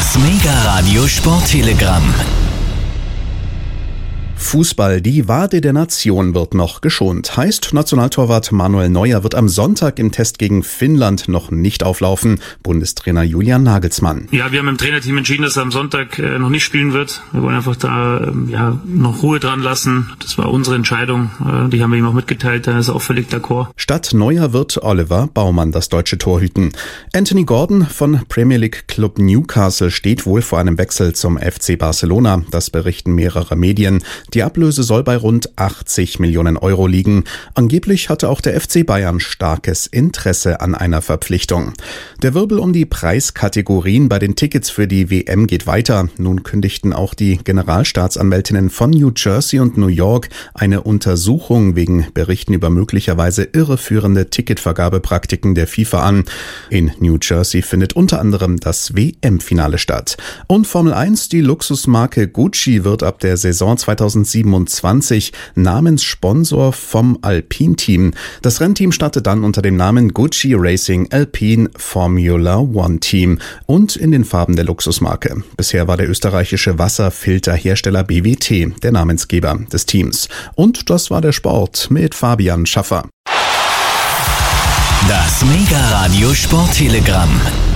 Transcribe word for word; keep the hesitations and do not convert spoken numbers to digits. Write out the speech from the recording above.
Das Mega-Radio Sporttelegramm. Fußball, die Wade der Nation wird noch geschont. Heißt, Nationaltorwart Manuel Neuer wird am Sonntag im Test gegen Finnland noch nicht auflaufen. Bundestrainer Julian Nagelsmann. Ja, wir haben im Trainerteam entschieden, dass er am Sonntag äh, noch nicht spielen wird. Wir wollen einfach da äh, ja noch Ruhe dran lassen. Das war unsere Entscheidung. Äh, die haben wir ihm auch mitgeteilt. Da ist er auch völlig d'accord. Statt Neuer wird Oliver Baumann das deutsche Tor hüten. Anthony Gordon von Premier League Club Newcastle steht wohl vor einem Wechsel zum F C Barcelona. Das berichten mehrere Medien. Die Ablöse soll bei rund achtzig Millionen Euro liegen. Angeblich hatte auch der F C Bayern starkes Interesse an einer Verpflichtung. Der Wirbel um die Preiskategorien bei den Tickets für die W M geht weiter. Nun kündigten auch die Generalstaatsanwältinnen von New Jersey und New York eine Untersuchung wegen Berichten über möglicherweise irreführende Ticketvergabepraktiken der FIFA an. In New Jersey findet unter anderem das W M-Finale statt. Und Formel eins, die Luxusmarke Gucci wird ab der Saison zweitausendsiebenundzwanzig Namenssponsor vom Alpine-Team. Das Rennteam startet dann unter dem Namen Gucci Racing Alpine Formula One Team und in den Farben der Luxusmarke. Bisher war der österreichische Wasserfilterhersteller B W T der Namensgeber des Teams. Und das war der Sport mit Fabian Schaffer. Das Mega-Radio Sporttelegramm.